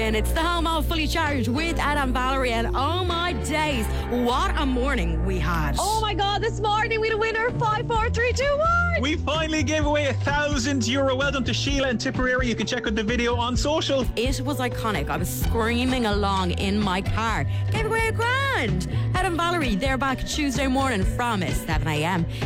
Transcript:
in. It's the home of Fully Charged with Adam Valerie, and oh my days, what a morning we had. Oh my God, this morning we had a winner. 5, 4, 3, 2, 1. We finally gave away €1,000. Well done to Sheila and Tipperary. You can check out the video on social. It was iconic. I was screaming along in my car. Gave away £1,000. Adam Valerie, they're back Tuesday morning from 7 a.m.